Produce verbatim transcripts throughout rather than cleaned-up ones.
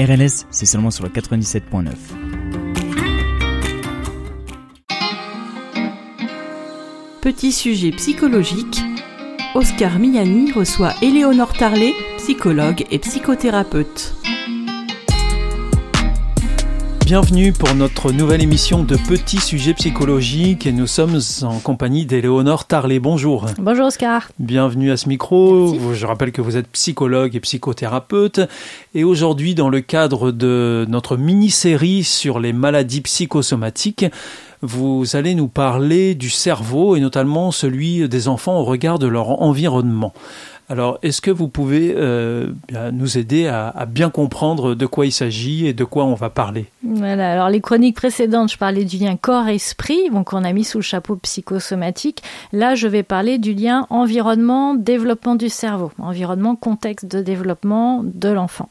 R L S, c'est seulement sur le quatre-vingt-dix-sept point neuf. Petit sujet psychologique, Oscar Miani reçoit Éléonore Tarlet, psychologue et psychothérapeute. Bienvenue pour notre nouvelle émission de Petits sujets psychologiques et nous sommes en compagnie d'Éléonore Tarlet. Bonjour. Bonjour Oscar. Bienvenue à ce micro. Merci. Je rappelle que vous êtes psychologue et psychothérapeute et aujourd'hui dans le cadre de notre mini-série sur les maladies psychosomatiques, vous allez nous parler du cerveau et notamment celui des enfants au regard de leur environnement. Alors, est-ce que vous pouvez euh, nous aider à, à bien comprendre de quoi il s'agit et de quoi on va parler ? Voilà, alors les chroniques précédentes, je parlais du lien corps-esprit, donc on a mis sous le chapeau psychosomatique. Là, je vais parler du lien environnement-développement du cerveau, environnement, contexte de développement de l'enfant.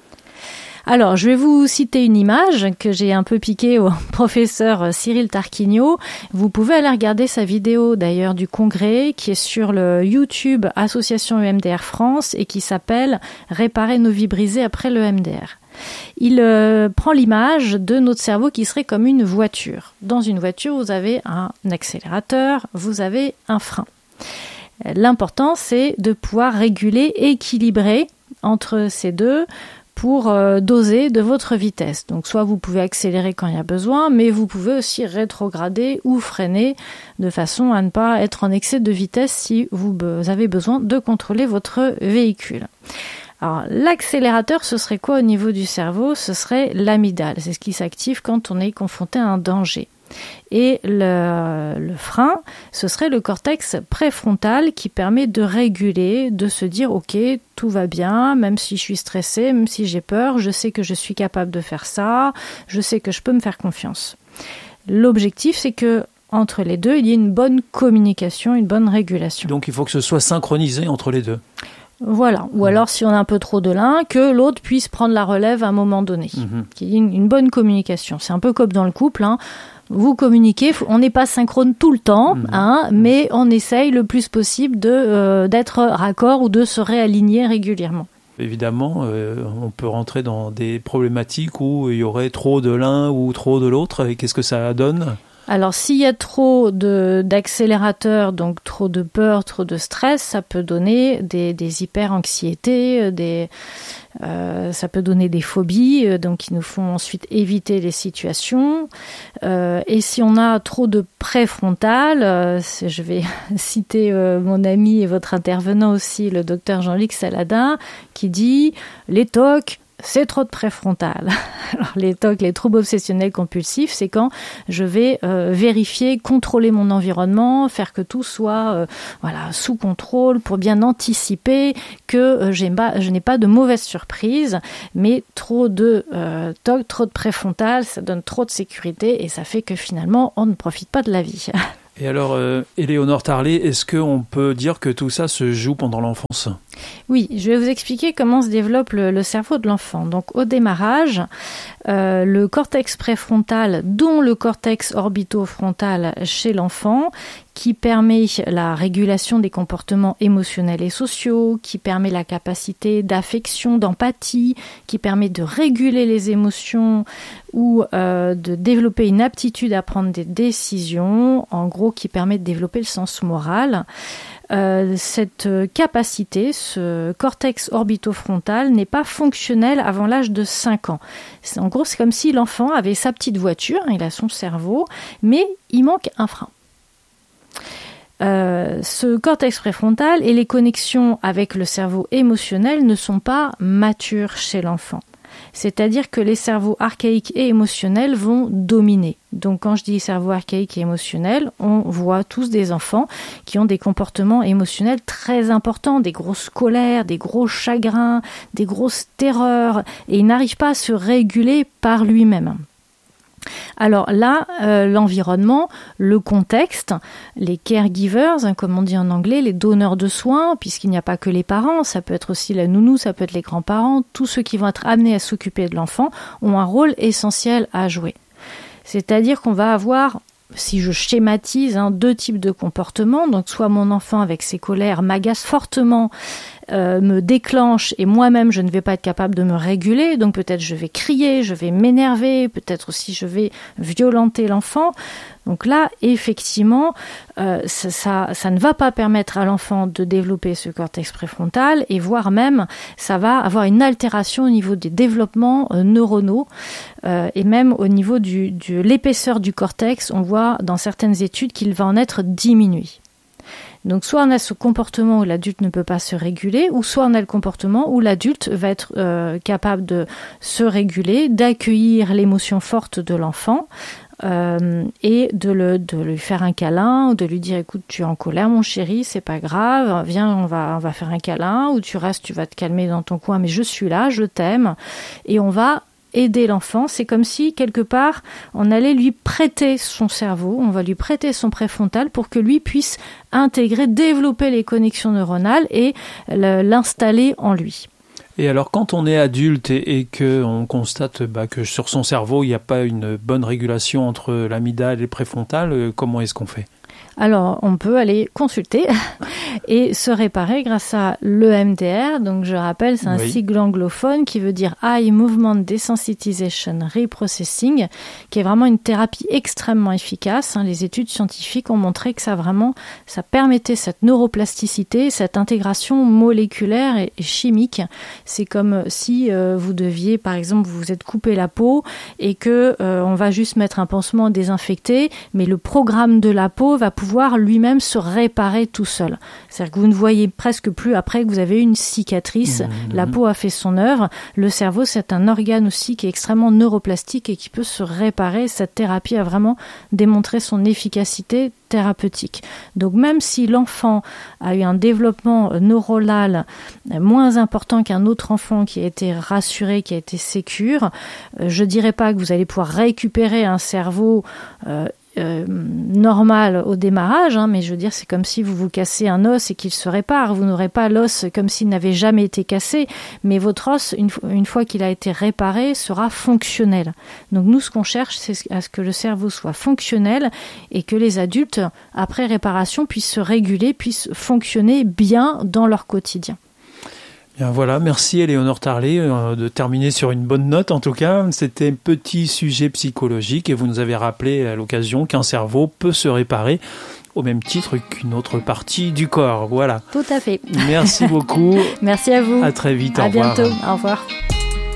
Alors, je vais vous citer une image que j'ai un peu piquée au professeur Cyril Tarquinio. Vous pouvez aller regarder sa vidéo d'ailleurs du congrès qui est sur le YouTube Association E M D R France et qui s'appelle « Réparer nos vies brisées après le E M D R ». Il euh, prend l'image de notre cerveau qui serait comme une voiture. Dans une voiture, vous avez un accélérateur, vous avez un frein. L'important, c'est de pouvoir réguler, équilibrer entre ces deux pour euh, doser de votre vitesse. Donc soit vous pouvez accélérer quand il y a besoin, mais vous pouvez aussi rétrograder ou freiner de façon à ne pas être en excès de vitesse si vous be- avez besoin de contrôler votre véhicule. Alors l'accélérateur, ce serait quoi au niveau du cerveau ? Ce serait l'amygdale. C'est ce qui s'active quand on est confronté à un danger. Et le, le frein, ce serait le cortex préfrontal qui permet de réguler, de se dire ok, tout va bien, même si je suis stressé, même si j'ai peur, je sais que je suis capable de faire ça, je sais que je peux me faire confiance. L'objectif, c'est que entre les deux, il y ait une bonne communication, une bonne régulation. Donc il faut que ce soit synchronisé entre les deux. Voilà, ou alors si on a un peu trop de l'un, que l'autre puisse prendre la relève à un moment donné, mmh. qu'il y ait une, une bonne communication. C'est un peu comme dans le couple, hein. Vous communiquez, on n'est pas synchrone tout le temps, mmh. hein, mais on essaye le plus possible de, euh, d'être raccord ou de se réaligner régulièrement. Évidemment, euh, on peut rentrer dans des problématiques où il y aurait trop de l'un ou trop de l'autre, et qu'est-ce que ça donne ? Alors, s'il y a trop de, d'accélérateurs, donc trop de peur, trop de stress, ça peut donner des, des hyper-anxiétés, des, euh, ça peut donner des phobies, euh, donc qui nous font ensuite éviter les situations. Euh, et si on a trop de préfrontal, euh, je vais citer euh, mon ami et votre intervenant aussi, le docteur Jean-Luc Saladin, qui dit « les tocs ». C'est trop de préfrontal. Alors, les T O C, les troubles obsessionnels compulsifs, c'est quand je vais euh, vérifier, contrôler mon environnement, faire que tout soit euh, voilà, sous contrôle pour bien anticiper que euh, j'ai pas, je n'ai pas de mauvaises surprises. Mais trop de euh, T O C, trop de préfrontal, ça donne trop de sécurité et ça fait que finalement, on ne profite pas de la vie. Et alors, euh, Éléonore Tarlet, est-ce qu'on peut dire que tout ça se joue pendant l'enfance ? Oui, je vais vous expliquer comment se développe le, le cerveau de l'enfant. Donc, au démarrage, euh, le cortex préfrontal, dont le cortex orbitofrontal chez l'enfant, qui permet la régulation des comportements émotionnels et sociaux, qui permet la capacité d'affection, d'empathie, qui permet de réguler les émotions ou euh, de développer une aptitude à prendre des décisions, en gros qui permet de développer le sens moral. Euh, cette capacité, ce cortex orbitofrontal n'est pas fonctionnel avant l'âge de cinq ans. C'est, en gros, c'est comme si l'enfant avait sa petite voiture, il a son cerveau, mais il manque un frein. Euh, ce cortex préfrontal et les connexions avec le cerveau émotionnel ne sont pas matures chez l'enfant. C'est-à-dire que les cerveaux archaïques et émotionnels vont dominer. Donc quand je dis cerveau archaïque et émotionnel, on voit tous des enfants qui ont des comportements émotionnels très importants, des grosses colères, des gros chagrins, des grosses terreurs, et ils n'arrivent pas à se réguler par lui-même. Alors là, euh, l'environnement, le contexte, les caregivers, hein, comme on dit en anglais, les donneurs de soins, puisqu'il n'y a pas que les parents, ça peut être aussi la nounou, ça peut être les grands-parents, tous ceux qui vont être amenés à s'occuper de l'enfant ont un rôle essentiel à jouer. C'est-à-dire qu'on va avoir, si je schématise, hein, deux types de comportements. Donc soit mon enfant avec ses colères m'agace fortement euh, me déclenche et moi-même je ne vais pas être capable de me réguler, donc peut-être je vais crier, je vais m'énerver, peut-être aussi je vais violenter l'enfant. Donc là, effectivement, euh, ça, ça, ça ne va pas permettre à l'enfant de développer ce cortex préfrontal et voire même, ça va avoir une altération au niveau des développements euh, neuronaux euh, et même au niveau du, de l'épaisseur du cortex. On voit dans certaines études qu'il va en être diminué. Donc soit on a ce comportement où l'adulte ne peut pas se réguler, ou soit on a le comportement où l'adulte va être euh, capable de se réguler, d'accueillir l'émotion forte de l'enfant, Euh, et de, le, de lui faire un câlin ou de lui dire écoute, tu es en colère mon chéri, c'est pas grave, viens, on va, on va faire un câlin, ou tu restes, tu vas te calmer dans ton coin, mais je suis là, je t'aime, et on va aider l'enfant. C'est comme si quelque part on allait lui prêter son cerveau, on va lui prêter son préfrontal pour que lui puisse intégrer, développer les connexions neuronales et le, l'installer en lui. Et alors, quand on est adulte et, et qu'on constate bah, que sur son cerveau, il n'y a pas une bonne régulation entre l'amygdale et le préfrontal, euh, comment est-ce qu'on fait ? Alors, on peut aller consulter et se réparer grâce à l'E M D R. Donc, je rappelle, c'est un oui. sigle anglophone qui veut dire Eye Movement Desensitization Reprocessing, qui est vraiment une thérapie extrêmement efficace. Les études scientifiques ont montré que ça vraiment, ça permettait cette neuroplasticité, cette intégration moléculaire et, et chimique. C'est comme si euh, vous deviez, par exemple, vous vous êtes coupé la peau et que euh, on va juste mettre un pansement désinfecté, mais le programme de la peau va pouvoir lui-même se réparer tout seul. C'est-à-dire que vous ne voyez presque plus après que vous avez une cicatrice. Mmh. La peau a fait son œuvre. Le cerveau, c'est un organe aussi qui est extrêmement neuroplastique et qui peut se réparer. Cette thérapie a vraiment démontré son efficacité thérapeutique. Donc même si l'enfant a eu un développement neuronal moins important qu'un autre enfant qui a été rassuré, qui a été sécure, je dirais pas que vous allez pouvoir récupérer un cerveau euh, Euh, normal au démarrage, hein, mais je veux dire, c'est comme si vous vous cassez un os et qu'il se répare. Vous n'aurez pas l'os comme s'il n'avait jamais été cassé, mais votre os, une, une fois qu'il a été réparé, sera fonctionnel. Donc nous, ce qu'on cherche, c'est à ce que le cerveau soit fonctionnel et que les adultes, après réparation, puissent se réguler, puissent fonctionner bien dans leur quotidien. Bien voilà, merci Éléonore Tarlet euh, de terminer sur une bonne note en tout cas. C'était un petit sujet psychologique et vous nous avez rappelé à l'occasion qu'un cerveau peut se réparer au même titre qu'une autre partie du corps. Voilà. Tout à fait. Merci beaucoup. Merci à vous. À très vite. À au revoir. bientôt. Au revoir.